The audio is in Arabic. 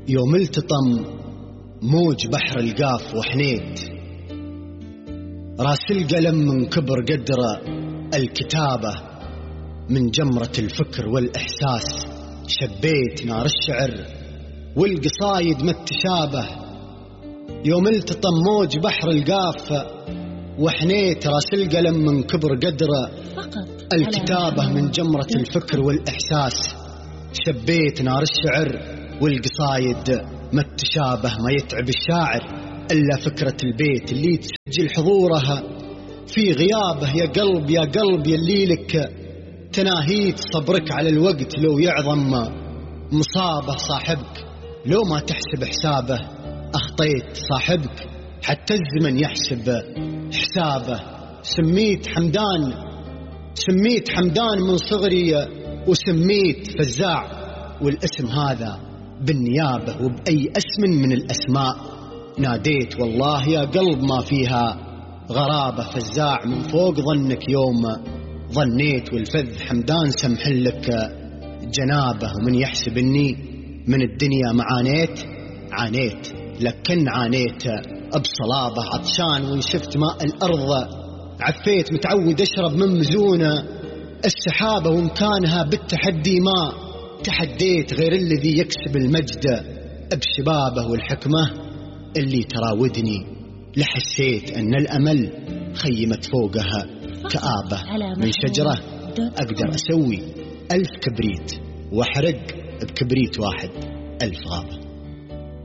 يوم التطم موج بحر القاف وحنيت، راس القلم من كبر قدر الكتابة، من جمرة الفكر والإحساس شبيت نار الشعر والقصايد ما تشابه. يوم التطم موج بحر القاف وحنيت، راس القلم من كبر قدر الكتابة، من جمرة الفكر والإحساس شبيت نار الشعر والقصايد ما تشابه. ما يتعب الشاعر إلا فكرة البيت اللي تسجل حضورها في غيابه. يا قلب يا قلب يلي لك تناهيت صبرك على الوقت لو يعظم مصابه. صاحبك لو ما تحسب حسابه أخطيت، صاحبك حتى الزمن يحسب حسابه. سميت حمدان من صغري وسميت فزاع، والاسم هذا بالنيابة وبأي اسم من الأسماء ناديت. والله يا قلب ما فيها غرابة، فزاع من فوق ظنك يوم ظنيت، والفذ حمدان سمح لك جنابه. ومن يحسب اني من الدنيا عانيت لكن عانيت بصلابة. عطشان وإن شفت ماء الأرض عفيت، متعود أشرب من مزونة السحابة، وإن كانها بالتحدي ما تحديت. غير الذي يكسب المجد بشبابه والحكمة اللي تراودني، لحسيت أن الأمل خيمت فوقها كآبة. من شجرة أقدر أسوي 1000 كبريت وأحرق بكبريت واحد 1000 غابة.